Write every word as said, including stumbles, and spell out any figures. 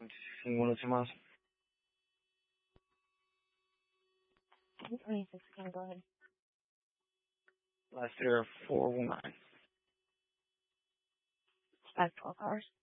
Ninguno two miles. twenty-six, can go ahead. Last three are four one nine. That's twelve hours.